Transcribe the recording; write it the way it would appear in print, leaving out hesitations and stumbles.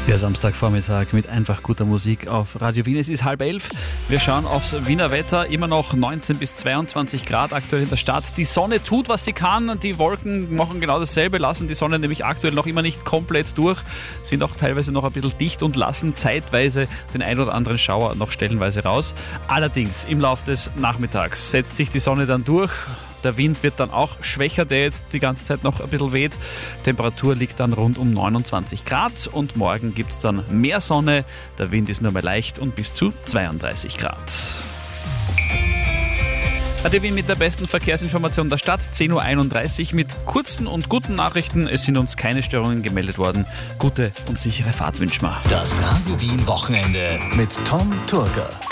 Der Samstagvormittag mit einfach guter Musik auf Radio Wien. Es ist 10:30. Wir schauen aufs Wiener Wetter. Immer noch 19 bis 22 Grad aktuell in der Stadt. Die Sonne tut, was sie kann. Die Wolken machen genau dasselbe, lassen die Sonne nämlich aktuell noch immer nicht komplett durch. Sind auch teilweise noch ein bisschen dicht und lassen zeitweise den ein oder anderen Schauer noch stellenweise raus. Allerdings im Laufe des Nachmittags setzt sich die Sonne dann durch. Der Wind wird dann auch schwächer, der jetzt die ganze Zeit noch ein bisschen weht. Temperatur liegt dann rund um 29 Grad und morgen gibt es dann mehr Sonne. Der Wind ist nur mal leicht und bis zu 32 Grad. Radio Wien mit der besten Verkehrsinformation der Stadt, 10.31 Uhr mit kurzen und guten Nachrichten. Es sind uns keine Störungen gemeldet worden. Gute und sichere Fahrt wünschen wir. Das Radio Wien Wochenende mit Tom Turger.